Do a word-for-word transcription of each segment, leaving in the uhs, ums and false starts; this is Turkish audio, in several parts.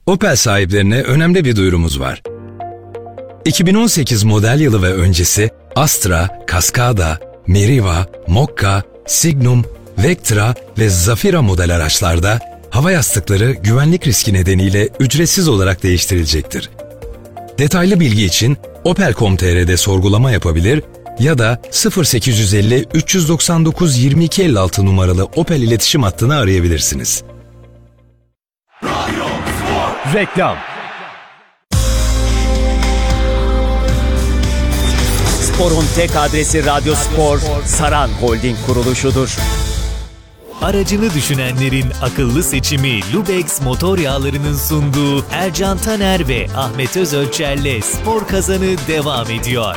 Opel sahiplerine önemli bir duyurumuz var. iki bin on sekiz model yılı ve öncesi Astra, Cascada, Meriva, Mokka, Signum, Vectra ve Zafira model araçlarda hava yastıkları güvenlik riski nedeniyle ücretsiz olarak değiştirilecektir. Detaylı bilgi için opel nokta com nokta tr'de sorgulama yapabilir ya da sıfır sekiz yüz elli üç yüz doksan dokuz yirmi iki elli altı numaralı Opel iletişim hattını arayabilirsiniz. Reklam. Spor'un tek adresi Radyo Spor, Saran Holding kuruluşudur. Aracını düşünenlerin akıllı seçimi Lubex motor yağlarının sunduğu Ercan Taner ve Ahmet Özölçer'le Spor Kazanı devam ediyor.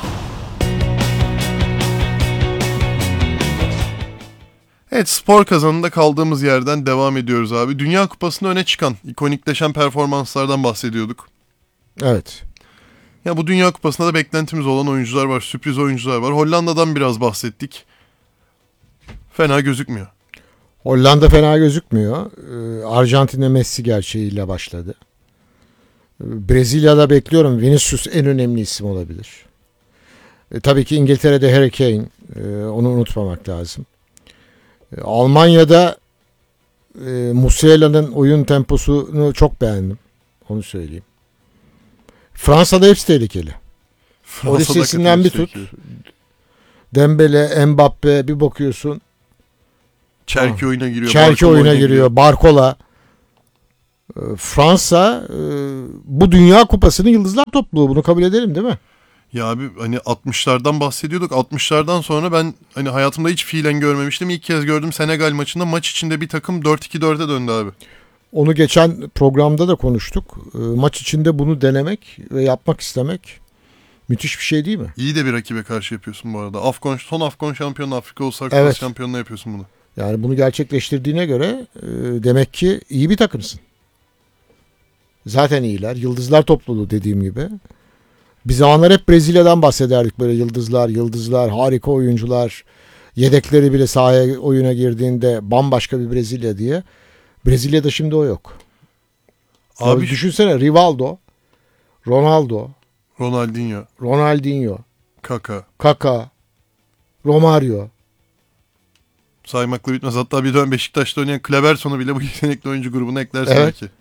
Evet, Spor Kazanı'nda kaldığımız yerden devam ediyoruz abi. Dünya Kupası'nda öne çıkan, ikonikleşen performanslardan bahsediyorduk. Evet. Ya bu Dünya Kupası'nda da beklentimiz olan oyuncular var, sürpriz oyuncular var. Hollanda'dan biraz bahsettik. Fena gözükmüyor. Hollanda fena gözükmüyor. Ee, Arjantin'de Messi gerçeğiyle başladı. Ee, Brezilya'da bekliyorum. Vinicius en önemli isim olabilir. Ee, tabii ki İngiltere'de Harry Kane. Ee, onu unutmamak lazım. Ee, Almanya'da e, Musiala'nın oyun temposunu çok beğendim. Onu söyleyeyim. Fransa'da hepsi tehlikeli. O listesinden bir tut. Dembele, Mbappe bir bakıyorsun. Çerki oyuna giriyor. Çerki oyuna giriyor. giriyor. Barcola. E, Fransa e, bu Dünya Kupası'nın yıldızlar topluluğu. Bunu kabul edelim değil mi? Ya abi hani altmışlardan bahsediyorduk. altmışlardan sonra ben hani hayatımda hiç fiilen görmemiştim. İlk kez gördüm Senegal maçında. Maç içinde bir takım dört iki dörde döndü abi. Onu geçen programda da konuştuk. E, maç içinde bunu denemek ve yapmak istemek müthiş bir şey değil mi? İyi de bir rakibe karşı yapıyorsun bu arada. Afgon, son Afgon şampiyonu, Afrika Uluslar evet. Kupası şampiyonuna yapıyorsun bunu. Yani bunu gerçekleştirdiğine göre e, demek ki iyi bir takımsın. Zaten iyiler. Yıldızlar topluluğu dediğim gibi. Bir zamanlar hep Brezilya'dan bahsederdik, böyle yıldızlar, yıldızlar, harika oyuncular. Yedekleri bile sahaya oyuna girdiğinde bambaşka bir Brezilya diye. Brezilya'da şimdi o yok. Abi ya düşünsene, Rivaldo, Ronaldo, Ronaldinho, Ronaldinho, Kaka, Kaka, Romario. Saymakla bitmez. Hatta bir dönem Beşiktaş'ta oynayan Kleberson'u bile bu yetenekli oyuncu grubuna eklersin evet. belki.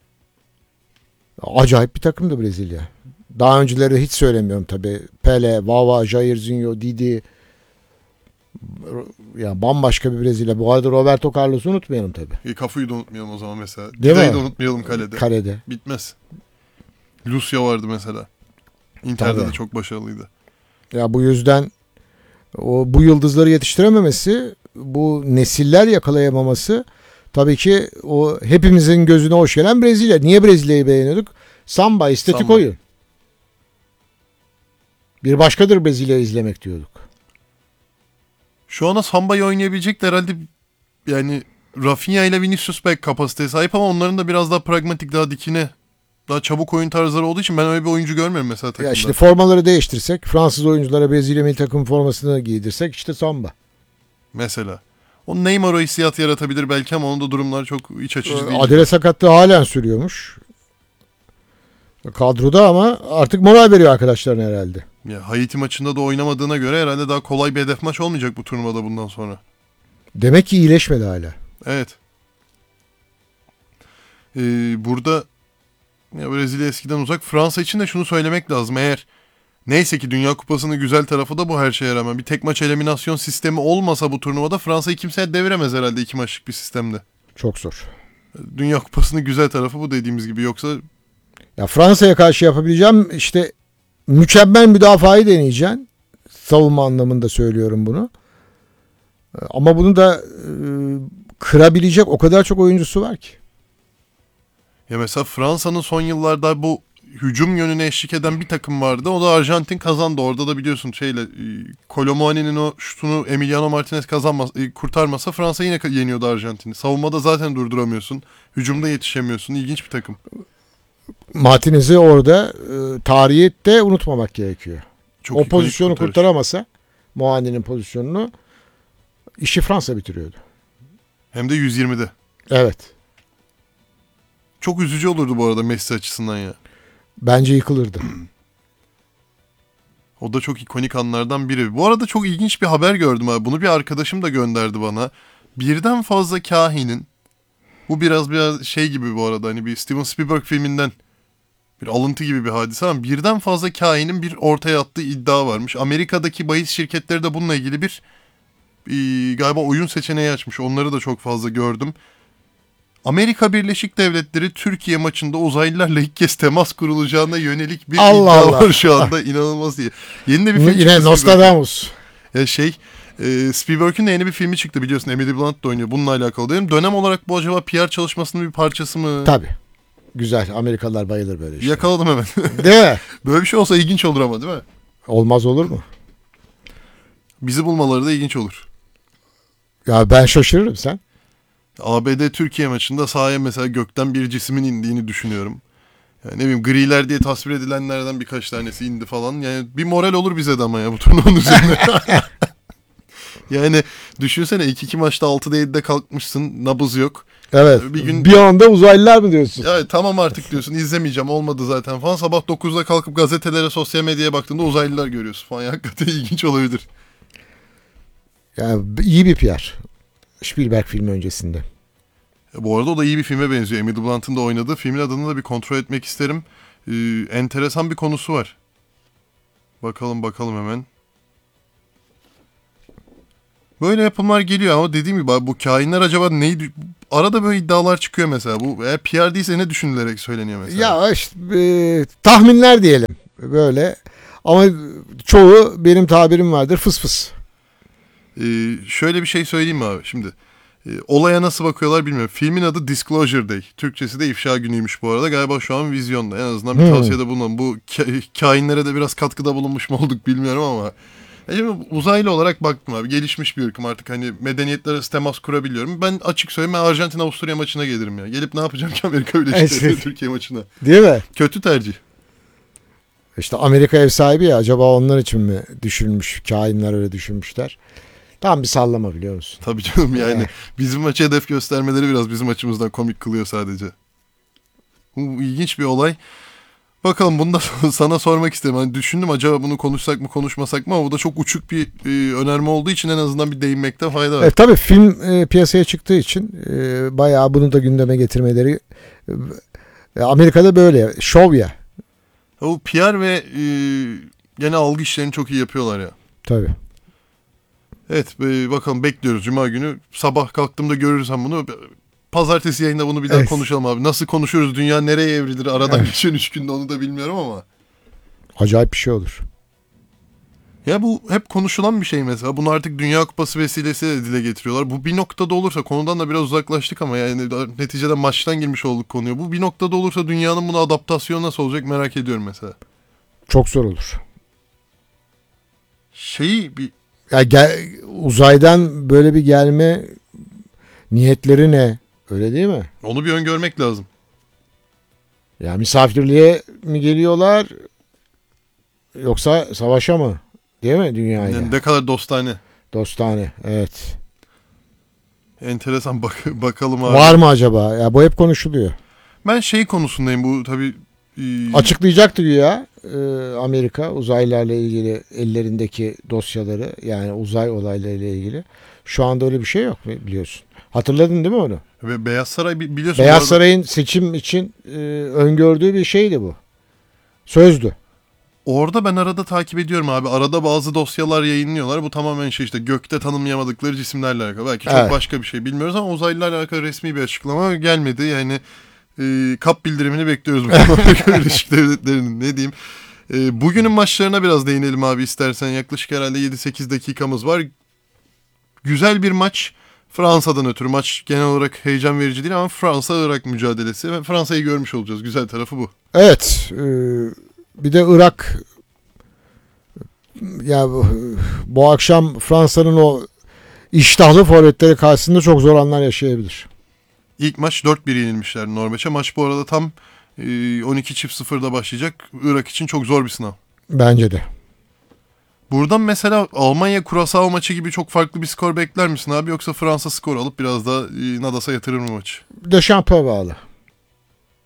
Acayip bir takımdı Brezilya. Daha önceleri hiç söylemiyorum tabii. Pele, Vava, Jairzinho, Didi. Yani bambaşka bir Brezilya. Bu arada Roberto Carlos'u unutmayalım tabii. E, Cafu'yu da unutmayalım o zaman mesela. Değil Dide'yi mi? de unutmayalım kalede. Kalede. Bitmez. Lucia vardı mesela. Inter'de tabii. de çok başarılıydı. Ya bu yüzden o bu yıldızları yetiştirememesi, bu nesiller yakalayamaması tabii ki o hepimizin gözüne hoş gelen Brezilya. Niye Brezilya'yı beğeniyorduk? Samba, estetik Samba. Oyun. Bir başkadır Brezilya'yı izlemek diyorduk. Şu ana Samba'yı oynayabilecek de herhalde yani Rafinha ile Vinicius belki kapasiteye sahip ama onların da biraz daha pragmatik, daha dikine, daha çabuk oyun tarzları olduğu için ben öyle bir oyuncu görmüyorum mesela takımda. Ya işte formaları değiştirsek, Fransız oyunculara Brezilya milli takım formasını giydirsek işte Samba. Mesela. O Neymar o hissiyat yaratabilir belki ama onun da durumlar çok iç açıcı değil. Adele sakatlığı halen sürüyormuş. Kadroda ama artık moral veriyor arkadaşlarına herhalde. Ya Haiti maçında da oynamadığına göre herhalde daha kolay bir hedef maç olmayacak bu turnuvada bundan sonra. Demek ki iyileşmedi hala. Evet. Ee, burada ya Brezilya eskiden uzak. Fransa için de şunu söylemek lazım. Eğer neyse ki Dünya Kupası'nın güzel tarafı da bu her şeye rağmen. Bir tek maç eliminasyon sistemi olmasa bu turnuvada Fransa'yı kimseye deviremez herhalde iki maçlık bir sistemde. Çok zor. Dünya Kupası'nın güzel tarafı bu dediğimiz gibi. Yoksa ya Fransa'ya karşı yapabileceğim işte mükemmel müdafayı deneyeceksin. Savunma anlamında söylüyorum bunu. Ama bunu da e, kırabilecek o kadar çok oyuncusu var ki. Ya mesela Fransa'nın son yıllarda bu hücum yönüne eşlik eden bir takım vardı. O da Arjantin kazandı. Orada da biliyorsun şeyle Kolo Muani'nin o şutunu Emiliano Martinez kazanmasa, kurtarmasa Fransa yine yeniyordu Arjantin'i. Savunmada zaten durduramıyorsun. Hücumda yetişemiyorsun. İlginç bir takım. Martinez'i orada e, tarihte unutmamak gerekiyor. Çok o pozisyonu kurtaramasa, Muani'nin pozisyonunu, işi Fransa bitiriyordu. Hem de yüz yirmide. Evet. çok üzücü olurdu bu arada Messi açısından ya. Bence yıkılırdı. O da çok ikonik anlardan biri. Bu arada çok ilginç bir haber gördüm abi. Bunu bir arkadaşım da gönderdi bana. Birden fazla kahinin, bu biraz biraz şey gibi bu arada, hani bir Steven Spielberg filminden bir alıntı gibi bir hadise ama birden fazla kahinin bir ortaya attığı iddia varmış. Amerika'daki bahis şirketleri de bununla ilgili bir e, galiba oyun seçeneği açmış. Onları da çok fazla gördüm. Amerika Birleşik Devletleri Türkiye maçında uzaylılarla ilk kez temas kurulacağına yönelik bir Allah iddia Allah. var şu anda. İnanılmaz diye. Yeni de bir film Yine çıktı Nostradamus. ya şey, e, Spielberg'ün de yeni bir filmi çıktı biliyorsun. Emily Blunt da oynuyor. Bununla alakalı diyelim. Dönem olarak bu acaba P R çalışmasının bir parçası mı? Tabii. Güzel. Amerikalılar bayılır böyle işte. Yakaladım hemen. Değil mi? Böyle bir şey olsa ilginç olur ama değil mi? Olmaz olur mu? Bizi bulmaları da ilginç olur. Ya ben şaşırırım, sen. A B D Türkiye maçında sahaya mesela gökten bir cismin indiğini düşünüyorum. Yani ne bileyim, griler diye tasvir edilenlerden birkaç tanesi indi falan. Yani bir moral olur bize de ama ya bu turnuvanın üzerine. Yani düşünsene iki iki maçta altıda yedide kalkmışsın, nabız yok. Evet. Bir gün- Bir anda uzaylılar mı diyorsun? Ya tamam artık diyorsun, izlemeyeceğim, olmadı zaten falan. Sabah dokuzda kalkıp gazetelere, sosyal medyaya baktığında uzaylılar görüyorsun falan. Ya, hakikaten ilginç olabilir. Yani iyi bir P R. Spielberg filmi öncesinde. Ya, bu arada o da iyi bir filme benziyor. Emily Blunt'ın da oynadığı. Filmin adını da bir kontrol etmek isterim. Ee, enteresan bir konusu var. Bakalım bakalım hemen. Böyle yapımlar geliyor ama dediğim gibi abi, bu kainler acaba neydi? Arada böyle iddialar çıkıyor mesela. Bu eğer P R değilse ne düşünülerek söyleniyor mesela? Ya işte e, tahminler diyelim böyle. Ama çoğu, benim tabirim vardır, fıs fıs. Ee, şöyle bir şey söyleyeyim mi abi? Şimdi e, olaya nasıl bakıyorlar bilmiyorum. Filmin adı Disclosure Day. Türkçesi de ifşa günüymüş bu arada. Galiba şu an vizyonda. En azından bir Hmm. tavsiyede bulunalım. Bu ka- kainlere de biraz katkıda bulunmuş mu olduk bilmiyorum ama. Ya şimdi uzaylı olarak baktım abi. Gelişmiş bir ırkım artık, hani medeniyetler arası temas kurabiliyorum. Ben açık söyleyeyim, ben Arjantin Avusturya maçına gelirim ya. Gelip ne yapacağım ki Amerika Birleşik Evet. Devletleri Türkiye maçına? Değil mi? Kötü tercih. İşte Amerika ev sahibi ya, acaba onlar için mi düşünmüş? Kainler öyle düşünmüşler. Tam bir sallama, biliyor musun? Tabii canım, yani bizim maçı hedef göstermeleri biraz bizim açımızdan komik kılıyor sadece. Bu ilginç bir olay. Bakalım, bunu da sana sormak istedim. Hani düşündüm acaba bunu konuşsak mı konuşmasak mı, ama bu da çok uçuk bir e, önerme olduğu için en azından bir değinmekte fayda var. Evet, tabii film e, piyasaya çıktığı için e, bayağı bunu da gündeme getirmeleri, e, Amerika'da böyle şov ya. O P R ve e, gene algı işlerini çok iyi yapıyorlar ya. Tabii. Evet, e, bakalım, bekliyoruz Cuma günü. Sabah kalktığımda görürsem bunu. Pazartesi yayında bunu bir daha Evet. konuşalım abi. Nasıl konuşuyoruz? Dünya nereye evrilir? Aradan geçen üç günde onu da bilmiyorum ama. Acayip bir şey olur. Ya bu hep konuşulan bir şey mesela. Bunu artık Dünya Kupası vesilesiyle de dile getiriyorlar. Bu bir noktada olursa, konudan da biraz uzaklaştık ama yani neticede maçtan girmiş olduk konuya. Bu bir noktada olursa dünyanın buna adaptasyonu nasıl olacak merak ediyorum mesela. Çok zor olur. Şeyi bir Ya gel, uzaydan böyle bir gelme niyetleri ne? Öyle değil mi? onu bir öngörmek lazım. Ya misafirliğe mi geliyorlar, yoksa savaşa mı? Değil mi dünyayla? Yani ne kadar dostane. Dostane. Evet. Enteresan, bak bakalım abi. Var mı acaba? Ya bu hep konuşuluyor. Ben şey konusundayım, bu tabii e, Açıklayacaktı ya e, Amerika uzaylarla ilgili ellerindeki dosyaları, yani uzay olaylarıyla ilgili. Şu anda öyle bir şey yok, biliyorsun. Hatırladın değil mi onu? ve Beyaz Saray bi- biliyorsun. bu Beyaz arada- Saray'ın seçim için e, öngördüğü bir şeydi bu. Sözdü. Orada ben arada takip ediyorum abi. Arada bazı dosyalar yayınlıyorlar. Bu tamamen şey, işte gökte tanımlayamadıkları cisimlerle alakalı. Belki çok Evet. başka bir şey bilmiyoruz ama uzaylılarla alakalı resmi bir açıklama gelmedi. Yani e, kap bildirimini bekliyoruz bu Amerika Birleşik Devletleri'nin, ne diyeyim. E, bugünün maçlarına biraz değinelim abi istersen. Yaklaşık herhalde yedi sekiz dakikamız var. Güzel bir maç. Fransa'dan ötürü maç genel olarak heyecan verici değil ama Fransa-Irak mücadelesi ve Fransa'yı görmüş olacağız. Güzel tarafı bu. Evet. e, bir de Irak, ya bu, bu akşam Fransa'nın o iştahlı forvetleri karşısında çok zor anlar yaşayabilir. İlk maç dört bir yenilmişler Norveç'e. Maç bu arada tam e, on iki sıfırda başlayacak. Irak için çok zor bir sınav. Bence de. Buradan mesela Almanya Curaçao maçı gibi çok farklı bir skor bekler misin abi? Yoksa Fransa skor alıp biraz da e, Nadas'a yatırır mı maçı? Dechamps'a bağlı.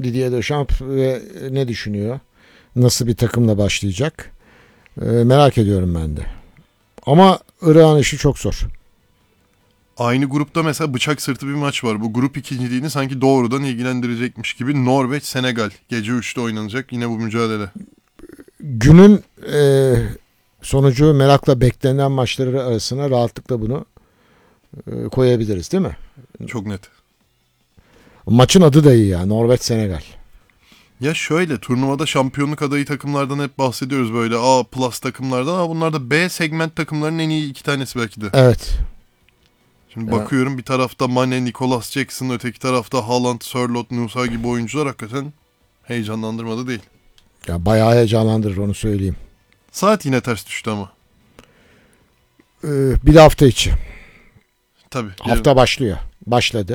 Didier Deschamps ve ne düşünüyor? Nasıl bir takımla başlayacak? Ee, merak ediyorum ben de. Ama Irak'ın işi çok zor. Aynı grupta mesela bıçak sırtı bir maç var. Bu grup ikinciliğini sanki doğrudan ilgilendirecekmiş gibi. Norveç-Senegal gece üçte oynanacak yine bu mücadele. Günün e, sonucu merakla beklenen maçları arasına rahatlıkla bunu e, koyabiliriz değil mi? Çok net. Maçın adı da iyi ya. Norveç-Senegal. Ya şöyle, turnuvada şampiyonluk adayı takımlardan hep bahsediyoruz, böyle A plus takımlardan, ama bunlar da B segment takımların en iyi iki tanesi belki de. Evet. Şimdi Evet. bakıyorum, bir tarafta Mane, Nicolas Jackson, öteki tarafta Haaland, Sörloth, Nusa gibi oyuncular hakikaten heyecanlandırmadı değil. Ya bayağı heyecanlandırır, onu söyleyeyim. Saat yine ters düştü ama. Ee, bir de hafta içi. Tabii. Hafta yarın, başlıyor. Başladı.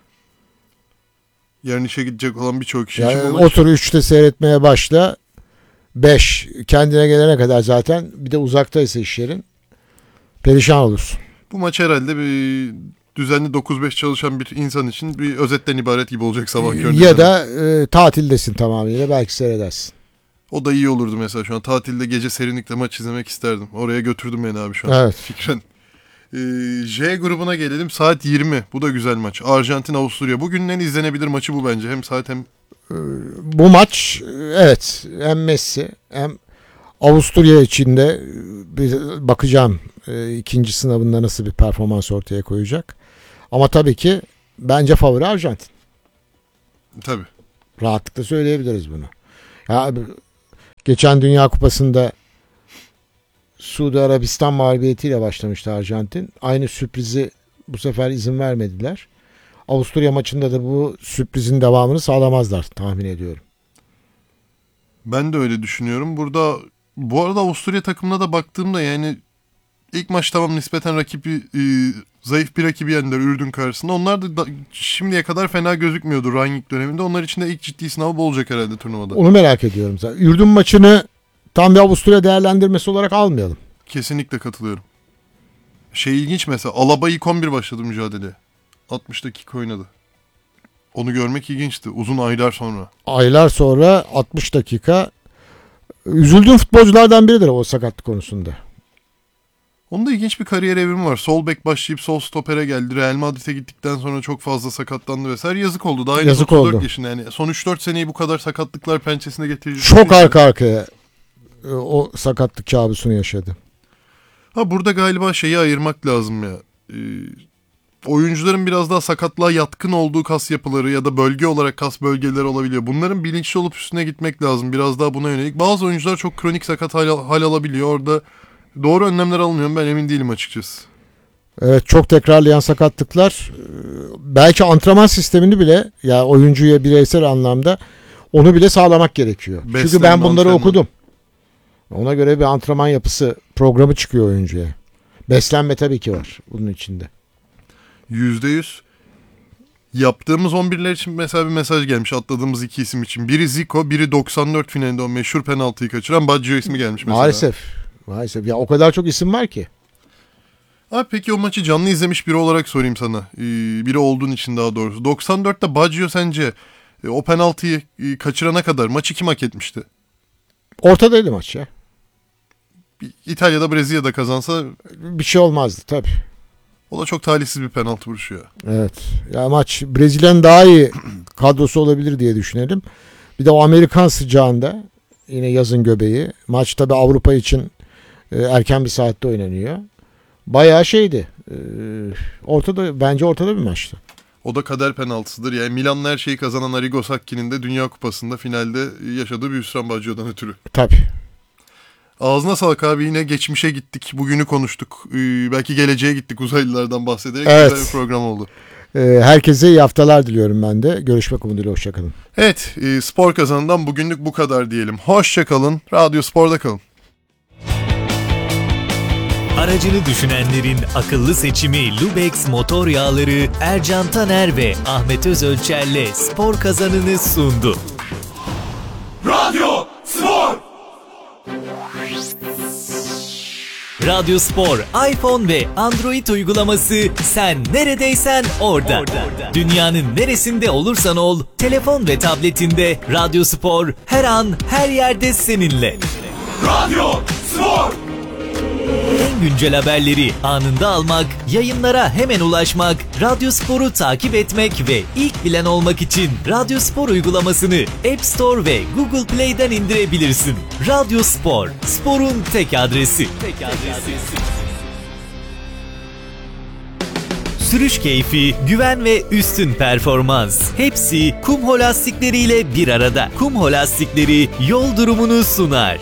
yarın işe gidecek olan birçok kişi Yani için bu maç. otur üçte seyretmeye başla. beş kendine gelene kadar zaten, bir de uzaktaysa iş yerin, perişan olursun. Bu maç herhalde bir düzenli dokuz beş çalışan bir insan için bir özetten ibaret gibi olacak sabah köründe. Ya da e, tatildesin tamamıyla, belki seyredersin. O da iyi olurdu mesela, şu an tatilde gece serinlikle maç izlemek isterdim. Oraya götürdüm beni abi şu an. Evet. Fikren. Ee, J grubuna gelelim, saat yirmi. Bu da güzel maç. Arjantin-Avusturya. Bugünün en izlenebilir maçı bu bence. Hem saat hem... Bu maç evet, hem Messi hem Avusturya için de bir bakacağım e, ikinci sınavında nasıl bir performans ortaya koyacak. Ama tabii ki bence favori Arjantin. Tabii. Rahatlıkla söyleyebiliriz bunu. Ya, geçen Dünya Kupası'nda Suudi Arabistan mağlubiyetiyle başlamıştı Arjantin. Aynı sürprizi bu sefer izin vermediler. Avusturya maçında da bu sürprizin devamını sağlamazlar tahmin ediyorum. Ben de öyle düşünüyorum. Burada bu arada Avusturya takımına da baktığımda, yani ilk maç tamam, nispeten rakibi e, zayıf bir rakibi yendiler Ürdün karşısında. Onlar da, da şimdiye kadar fena gözükmüyordu Rangnick döneminde. Onlar için de ilk ciddi sınav bu olacak herhalde turnuvada. Onu merak ediyorum zaten. Ürdün maçını tam bir Avusturya değerlendirmesi olarak almayalım. Kesinlikle katılıyorum. Şey ilginç mesela, Alaba ilk on bir başladı mücadeleye. altmış dakika oynadı. Onu görmek ilginçti uzun aylar sonra. Aylar sonra altmış dakika. Üzüldüğüm futbolculardan biridir o sakatlık konusunda. Onda ilginç bir kariyer evrimi var. Sol bek başlayıp sol stopere geldi. Real Madrid'e gittikten sonra çok fazla sakatlandı vesaire. Yazık oldu. Daha henüz Yazık otuz dört oldu. yaşında. Yani son üç dört seneyi bu kadar sakatlıklar pençesine getirecek. Çok arka arkaya e, o sakatlık kabusunu yaşadı. Ha, burada galiba şeyi ayırmak lazım ya. Ee, oyuncuların biraz daha sakatlığa yatkın olduğu kas yapıları ya da bölge olarak kas bölgeleri olabiliyor. Bunların bilinçli olup üstüne gitmek lazım. Biraz daha buna yönelik. Bazı oyuncular çok kronik sakat hal, hal alabiliyor. Orada doğru önlemler alınıyor mu ben emin değilim açıkçası. Evet, çok tekrarlayan sakatlıklar e, belki antrenman sistemini bile, ya yani oyuncuya bireysel anlamda onu bile sağlamak gerekiyor. Beslenme, Çünkü ben bunları antrenman. okudum. Ona göre bir antrenman yapısı programı çıkıyor oyuncuya. Beslenme tabii ki var bunun içinde. yüzde yüz. Yaptığımız on birler için mesela bir mesaj gelmiş atladığımız iki isim için. Biri Zico, biri doksan dört finalinde o meşhur penaltıyı kaçıran Baggio ismi gelmiş mesela. Maalesef. Maalesef. Ya o kadar çok isim var ki. Abi peki o maçı canlı izlemiş biri olarak sorayım sana. Ee, biri olduğun için daha doğrusu. doksan dörtte Baggio sence e, o penaltıyı e, kaçırana kadar maçı kim hak etmişti? Ortadaydı maç ya. İtalya'da Brezilya'da kazansa Bir şey olmazdı tabii. o da çok talihsiz bir penaltı vuruşu ya. Evet. Ya maç Brezilya'nın daha iyi kadrosu olabilir diye düşünelim. Bir de o Amerikan sıcağında, yine yazın göbeği. Maç tabii Avrupa için e, erken bir saatte oynanıyor. Bayağı şeydi. E, ortada, bence ortada bir maçtı. O da kader penaltısıdır. Yani Milan'la her şeyi kazanan Arrigo Sacchi'nin de Dünya Kupası'nda finalde yaşadığı bir hüsran Baggio'dan ötürü. Tabii. Ağzına sağlık abi, yine geçmişe gittik. Bugünü konuştuk. Ee, belki geleceğe gittik uzaylılardan bahsederek. Evet. Güzel bir program oldu. E, herkese iyi haftalar diliyorum ben de. Görüşmek umuduyla, hoşçakalın. Evet, e, Spor Kazanı'ndan bugünlük bu kadar diyelim. Hoşçakalın. Radyo Spor'da kalın. Aracını düşünenlerin akıllı seçimi Lubex motor yağları Ercan Taner ve Ahmet Özölçer'le Spor Kazanı'nı sundu. Radyo Spor! Radyo Spor, iPhone ve Android uygulaması sen neredeysen orada. orada. Dünyanın neresinde olursan ol, telefon ve tabletinde Radyo Spor her an her yerde seninle. Radyo Spor! En güncel haberleri anında almak, yayınlara hemen ulaşmak, Radyo Spor'u takip etmek ve ilk bilen olmak için Radyo Spor uygulamasını App Store ve Google Play'den indirebilirsin. Radyo Spor, sporun tek adresi. Tek adresi. Sürüş keyfi, güven ve üstün performans. Hepsi Kumho lastikleriyle bir arada. Kumho lastikleri yol durumunu sunar.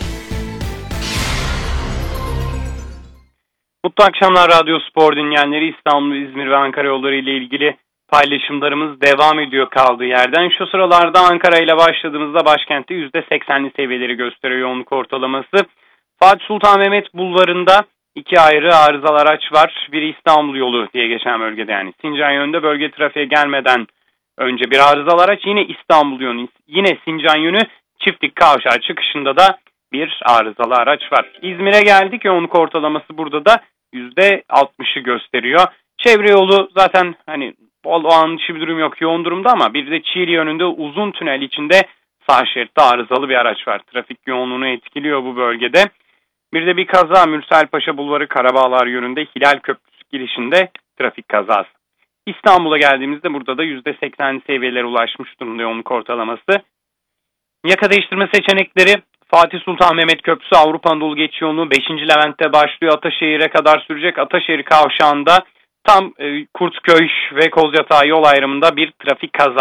Mutlu akşamlar Radyo Spor dinleyenleri. İstanbul, İzmir ve Ankara yolları ile ilgili paylaşımlarımız devam ediyor kaldığı yerden. Şu sıralarda Ankara ile başladığımızda başkentte yüzde seksenli seviyeleri gösteriyor yoğunluk ortalaması. Fatih Sultan Mehmet Bulvarı'nda iki ayrı arızalı araç var. Biri İstanbul yolu diye geçen bölgede, yani Sincan yönünde bölge trafiğe gelmeden önce bir arızalı araç. Yine İstanbul yönü, yine Sincan yönü Çiftlik Kavşağı çıkışında da bir arızalı araç var. İzmir'e geldik. Yoğunluk ortalaması burada da yüzde altmışı gösteriyor. Çevre yolu zaten hani o an dışı bir durum yok, yoğun durumda, ama bir de Çiğli yönünde uzun tünel içinde sağ şeritte arızalı bir araç var. Trafik yoğunluğunu etkiliyor bu bölgede. Bir de bir kaza Mürselpaşa Bulvarı Karabağlar yönünde Hilal Köprüsü girişinde trafik kazası. İstanbul'a geldiğimizde burada da yüzde seksen seviyelere ulaşmış durumda yoğunluk ortalaması. Yaka değiştirme seçenekleri Fatih Sultan Mehmet Köprüsü Avrupa Anadolu geçiş yolu beşinci Levent'te başlıyor. Ataşehir'e kadar sürecek. Ataşehir kavşağında tam e, Kurtköy ve Kozyatağı yol ayrımında bir trafik kazası